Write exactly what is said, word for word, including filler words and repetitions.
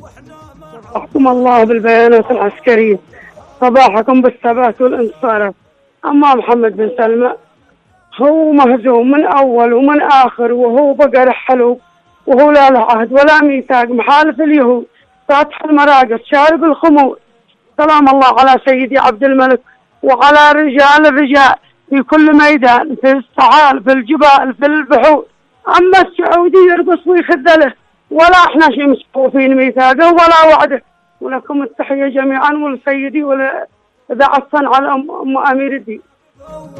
صبحكم الله بالبيانات العسكرية، صباحكم بالثبات والانتصارات. أما محمد بن سلمى هو مهزوم من أول ومن آخر، وهو بقر حلو، وهو لا له عهد ولا ميثاق، محالف اليهود، فاتح المراقص، شارب الخمور. سلام الله على سيدي عبد الملك وعلى رجال الرجال في كل ميدان، في السحال، في الجبال، في البحور. أما السعودي يرقص ويخذله، ولا احنا شيء مسقوفين ميثاقه ولا وعده. ولكم التحية جميعا، ولسيدي ولإذاعة صنعاء أم أمير الدين.